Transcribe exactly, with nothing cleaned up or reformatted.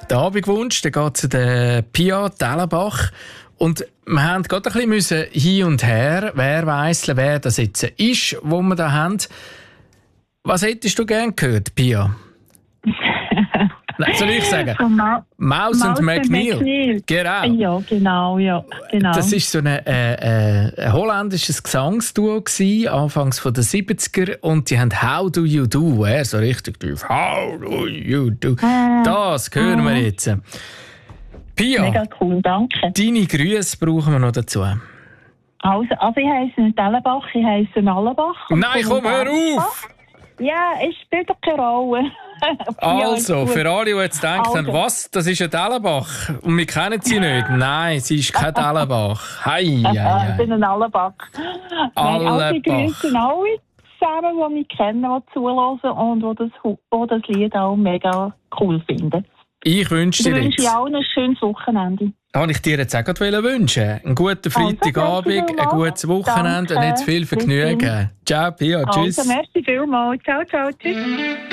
den Abendwunsch, der geht zu der Pia Dellenbach. Und wir haben gerade ein bisschen hin und her, wer weiss, wer das jetzt ist, wo wir da haben. Was hättest du gerne gehört, Pia? Nein, soll ich sagen? Ma- Maus und McNeil. McNeil. Genau. Ja, genau, ja, genau. Das war so ein, äh, äh, ein holländisches Gesangsduo gewesen, anfangs der siebziger, und die haben «How do you do?» Er so richtig tief «How do you do?» Äh, Das hören wir jetzt. Pia, Mega cool, danke. deine Grüße brauchen wir noch dazu. Also, also ich heisse nicht Dellenbach, ich heisse Allenbach. Nein, komm, hör auf! Ja, es spielt doch keine Rolle. Also, Ja, für alle, die jetzt denken, Also. was, das ist ein Dellenbach und wir kennen sie nicht. Nein, sie ist kein Dellenbach. Hei, hei, ich hei. bin ein Allenbach. Nein, also ich Allenbach. grüße alle zusammen, die mich kennen, die zuhören und die das, die das Lied auch mega cool finden. Ich wünsche Ich dir wünsche jetzt, dir auch ein schönes Wochenende. habe ich dir jetzt auch gerade wünschen. Einen guten Freitagabend, merci ein gutes Wochenende Danke. und jetzt viel Vergnügen. Ciao, Pia, tschüss. Also, merci vielmals. Ciao, ciao, tschüss.